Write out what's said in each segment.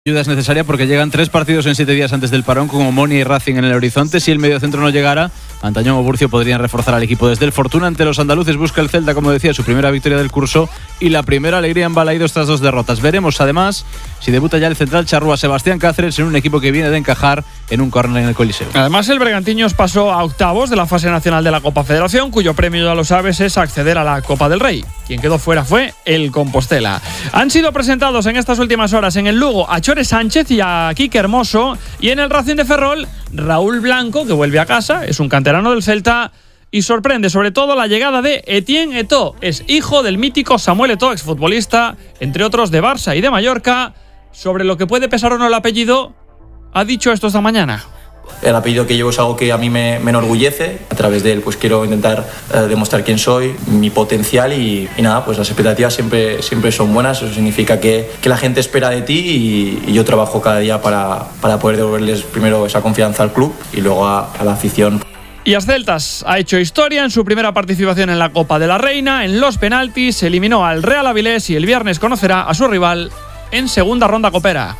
Ayuda es necesaria porque llegan 3 partidos en 7 días antes del parón, con Omonia y Racing en el horizonte. Si el mediocentro no llegara, Antañón o Burcio podrían reforzar al equipo desde el Fortuna. Ante los andaluces busca el Celta, como decía, su primera victoria del curso y la primera alegría en Balaídos tras 2 derrotas. Veremos además si debuta ya el central charrúa Sebastián Cáceres en un equipo que viene de encajar en un córner en el Coliseo. Además, el Bergantiños pasó a octavos de la fase nacional de la Copa Federación, cuyo premio, ya lo sabes, es acceder a la Copa del Rey. Quien quedó fuera fue el Compostela. Han sido presentados en estas últimas horas en el Lugo a Chore Sánchez y a Quique Hermoso, y en el Racing de Ferrol, Raúl Blanco, que vuelve a casa, es un canterano del Celta, y sorprende sobre todo la llegada de Etienne Eto'o. Es hijo del mítico Samuel Eto'o, exfutbolista, entre otros de Barça y de Mallorca. Sobre lo que puede pesar o no el apellido, ha dicho esto esta mañana. El apellido que llevo es algo que a mí me enorgullece. A través de él pues quiero intentar demostrar quién soy, mi potencial y nada, pues las expectativas siempre son buenas. Eso significa que la gente espera de ti y yo trabajo cada día para poder devolverles primero esa confianza al club y luego a la afición. Y Asceltas ha hecho historia en su primera participación en la Copa de la Reina. En los penaltis eliminó al Real Avilés y el viernes conocerá a su rival en segunda ronda copera.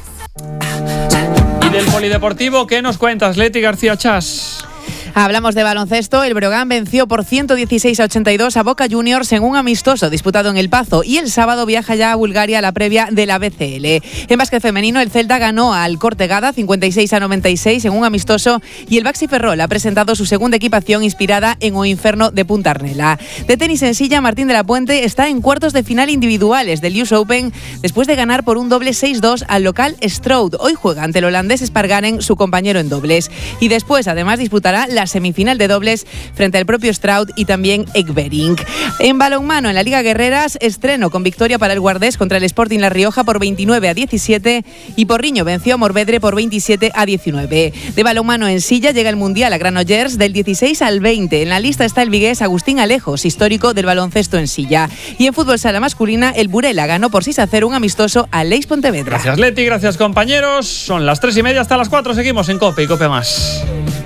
Y del polideportivo, ¿qué nos cuentas, Leti García Chas? Hablamos de baloncesto. El Breogán venció por 116-82 a Boca Juniors en un amistoso disputado en El Pazo, y el sábado viaja ya a Bulgaria a la previa de la BCL. En básquet femenino, el Celta ganó al Cortegada 56-96 en un amistoso, y el Baxi Ferrol ha presentado su segunda equipación inspirada en O Inferno de Punta Arnela. De tenis en silla, Martín de la Puente está en cuartos de final individuales del US Open después de ganar por un doble 6-2 al local Stroud. Hoy juega ante el holandés Sparganen, su compañero en dobles, y después además disputará la semifinal de dobles frente al propio Stroud y también Ekberink. En balonmano, en la Liga Guerreras, estreno con victoria para el Guardés contra el Sporting La Rioja por 29-17, y Porriño venció a Morvedre por 27-19. De balonmano en silla, llega el Mundial a Granollers del 16 al 20. En la lista está el vigués Agustín Alejos, histórico del baloncesto en silla. Y en fútbol sala masculina, el Burela ganó por 6-0 un amistoso al Leis Pontevedra. Gracias, Leti, gracias, compañeros. Son las 3:30 hasta las 4. Seguimos en COPE y COPE Más.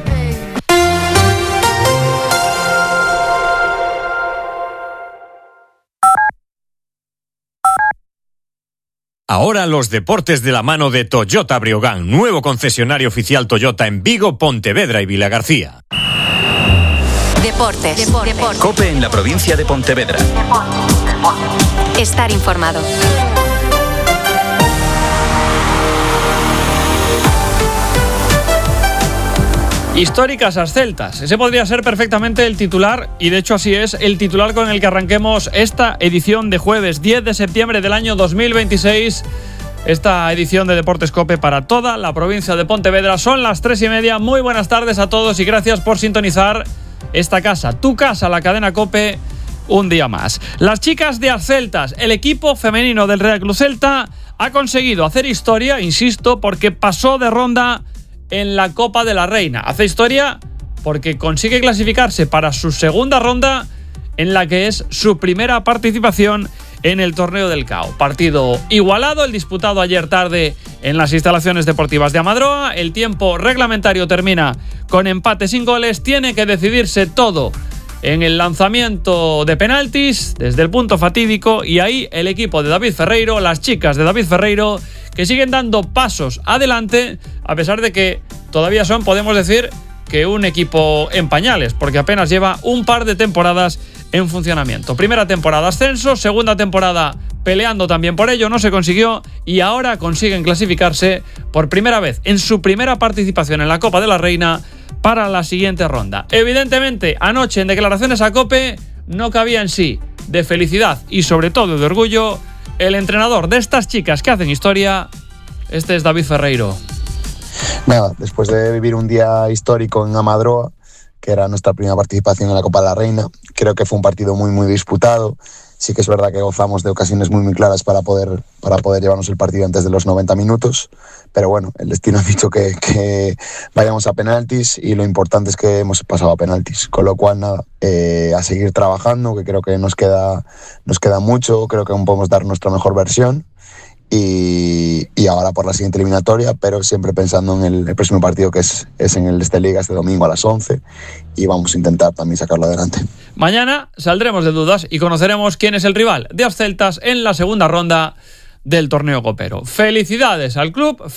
Ahora los deportes de la mano de Toyota Breogán, nuevo concesionario oficial Toyota en Vigo, Pontevedra y Vilagarcía. Deportes. COPE en la provincia de Pontevedra. Estar informado. Históricas Asceltas. Ese podría ser perfectamente el titular, y de hecho así es el titular con el que arranquemos esta edición de jueves 10 de septiembre del año 2026. Esta edición de Deportes COPE para toda la provincia de Pontevedra. Son las 3:30. Muy buenas tardes a todos y gracias por sintonizar esta casa, tu casa, la cadena COPE, un día más. Las chicas de Asceltas, el equipo femenino del Real Club Celta, ha conseguido hacer historia, insisto, porque pasó de ronda en la Copa de la Reina. Hace historia porque consigue clasificarse para su segunda ronda, en la que es su primera participación en el torneo del CAO. Partido igualado, el disputado ayer tarde en las instalaciones deportivas de Amadroa. El tiempo reglamentario termina con empate sin goles. Tiene que decidirse todo en el lanzamiento de penaltis desde el punto fatídico, y ahí el equipo de David Ferreiro, las chicas de David Ferreiro, que siguen dando pasos adelante, a pesar de que todavía son, podemos decir, que un equipo en pañales, porque apenas lleva un par de temporadas en funcionamiento. Primera temporada ascenso, segunda temporada peleando también por ello, no se consiguió, y ahora consiguen clasificarse por primera vez en su primera participación en la Copa de la Reina para la siguiente ronda. Evidentemente, anoche en declaraciones a COPE no cabía en sí de felicidad y sobre todo de orgullo el entrenador de estas chicas que hacen historia. Este es David Ferreiro. Nada, después de vivir un día histórico en Amadroa, que era nuestra primera participación en la Copa de la Reina, creo que fue un partido muy muy disputado. Sí que es verdad que gozamos de ocasiones muy claras para poder llevarnos el partido antes de los 90 minutos, pero bueno, el destino ha dicho que vayamos a penaltis, y lo importante es que hemos pasado a penaltis, con lo cual nada, a seguir trabajando, que creo que nos queda mucho, creo que aún podemos dar nuestra mejor versión, y ahora por la siguiente eliminatoria, pero siempre pensando en el próximo partido, que es en el Liga este domingo a las 11, y vamos a intentar también sacarlo adelante. Mañana saldremos de dudas y conoceremos quién es el rival de Asceltas en la segunda ronda del torneo copero. Felicidades al club,